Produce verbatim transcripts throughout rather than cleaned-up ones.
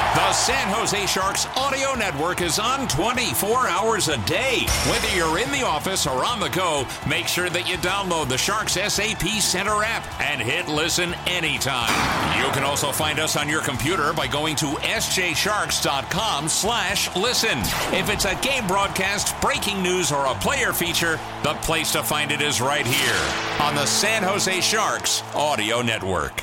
The San Jose Sharks audio network is on twenty-four hours a day. Whether you're in the office or on the go, make sure that you download the Sharks S A P Center app and hit listen anytime. You can also find us on your computer by going to s j sharks dot com slash listen. If it's a game broadcast, breaking news, or a player feature, the place to find it is right here on the San Jose Sharks audio network.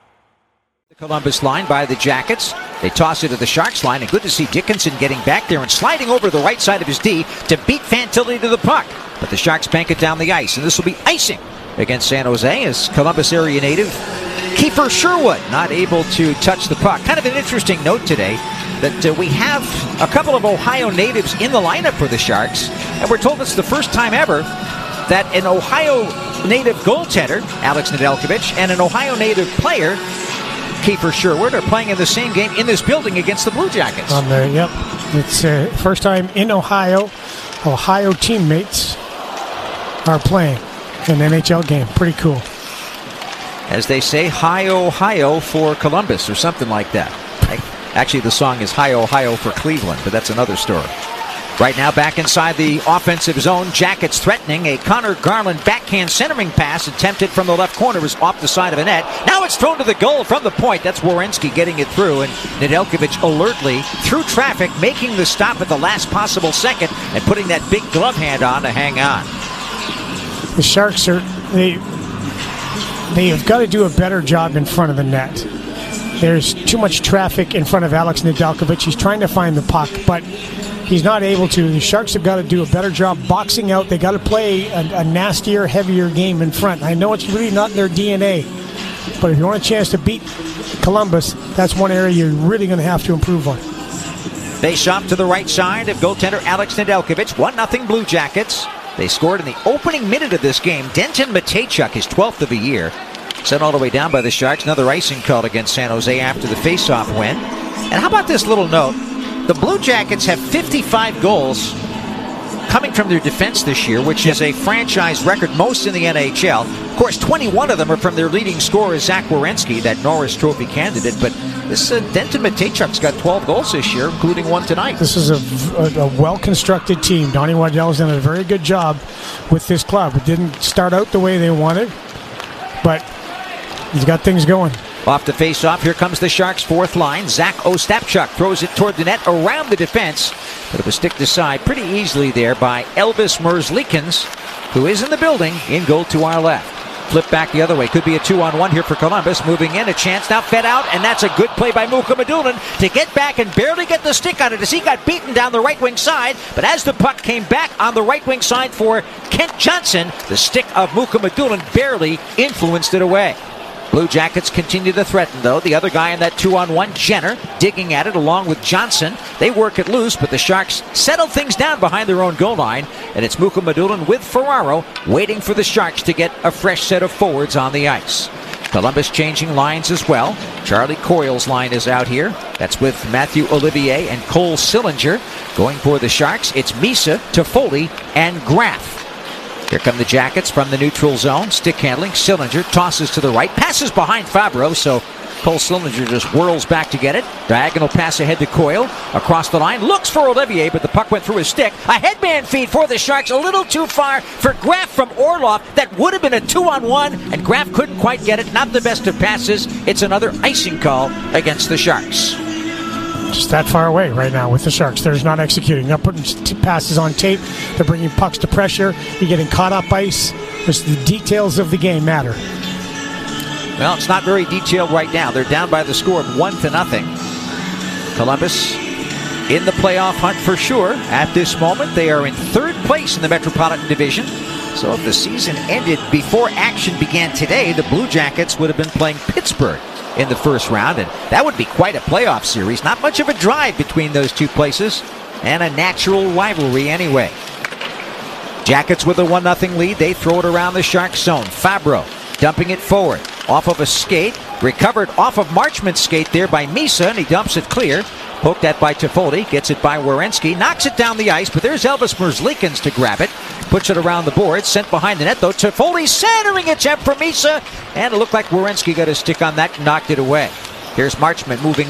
The Columbus line by the Jackets. They toss it to the Sharks line, and good to see Dickinson getting back there and sliding over the right side of his D to beat Fantilli to the puck. But the Sharks bank it down the ice, and this will be icing against San Jose as Columbus area native Kiefer Sherwood not able to touch the puck. Kind of an interesting note today that uh, we have a couple of Ohio natives in the lineup for the Sharks, and we're told it's the first time ever that an Ohio native goaltender, Alex Nedeljkovic, and an Ohio native player, Kiefer Sherwood, are playing in the same game in this building against the Blue Jackets. On there, yep. It's uh, first time in Ohio. Ohio teammates are playing an N H L game. Pretty cool. As they say, Hi Ohio for Columbus or something like that. Actually, the song is Hi Ohio for Cleveland, but that's another story. Right now, back inside the offensive zone, Jackets threatening. A Connor Garland backhand centering pass attempted from the left corner is off the side of the net. Now it's thrown to the goal from the point. That's Werenski getting it through, and Nedeljkovic alertly through traffic, making the stop at the last possible second and putting that big glove hand on to hang on. The Sharks are they they have got to do a better job in front of the net. There's too much traffic in front of Alex Nedeljkovic. He's trying to find the puck, but he's not able to. The Sharks have got to do a better job boxing out. They got to play a, a nastier, heavier game in front. I know it's really not in their D N A, but if you want a chance to beat Columbus, that's one area you're really going to have to improve on. Face off to the right side of goaltender Alex Nedeljkovic. one nothing Blue Jackets. They scored in the opening minute of this game. Denton Mateychuk, his twelfth of the year, sent all the way down by the Sharks. Another icing called against San Jose after the face-off win. And how about this little note? The Blue Jackets have fifty-five goals coming from their defense this year, which is a franchise record, most in the N H L. Of course, twenty-one of them are from their leading scorer, Zach Werenski, that Norris Trophy candidate. But this uh, Denton Mateychuk's got twelve goals this year, including one tonight. This is a, a, a well-constructed team. Donnie Waddell's done a very good job with this club. It didn't start out the way they wanted, but he's got things going. Off the face-off, here comes the Sharks' fourth line. Zach Ostapchuk throws it toward the net around the defense, but it was sticked aside pretty easily there by Elvis Merzlikins, who is in the building in goal to our left. Flip back the other way. Could be a two-on-one here for Columbus. Moving in, a chance now fed out, and that's a good play by Muka Madulin to get back and barely get the stick on it as he got beaten down the right wing side. But as the puck came back on the right wing side for Kent Johnson, the stick of Muka Madulin barely influenced it away. Blue Jackets continue to threaten, though. The other guy in that two-on-one, Jenner, digging at it along with Johnson. They work it loose, but the Sharks settle things down behind their own goal line, and it's Muka Madulin with Ferraro waiting for the Sharks to get a fresh set of forwards on the ice. Columbus changing lines as well. Charlie Coyle's line is out here. That's with Matthew Olivier and Cole Sillinger. Going for the Sharks, it's Misa, Toffoli, and Graf. Here come the Jackets from the neutral zone. Stick handling. Sillinger tosses to the right. Passes behind Fabro, so Cole Sillinger just whirls back to get it. Diagonal pass ahead to Coyle. Across the line. Looks for Olivier, but the puck went through his stick. A headman feed for the Sharks. A little too far for Graf from Orlov. That would have been a two-on-one, and Graf couldn't quite get it. Not the best of passes. It's another icing call against the Sharks. Just that far away right now with the Sharks. They're not executing. Not putting t- passes on tape. They're bringing pucks to pressure. You're getting caught up ice. Just the details of the game matter. Well, it's not very detailed right now. They're down by the score of one to nothing. Columbus in the playoff hunt for sure. At this moment, they are in third place in the Metropolitan Division. So if the season ended before action began today, the Blue Jackets would have been playing Pittsburgh in the first round, and that would be quite a playoff series. Not much of a drive between those two places, and a natural rivalry anyway. Jackets with a one nothing lead. They throw it around the Sharks zone. Fabro dumping it forward. Off of a skate. Recovered off of Marchman's skate there by Misa, and he dumps it clear. Poked at by Toffoli. Gets it by Werenski. Knocks it down the ice, but there's Elvis Merzlikins to grab it. Puts it around the board. Sent behind the net, though. Toffoli centering it from Misa, and it looked like Werenski got a stick on that and knocked it away. Here's Marchman moving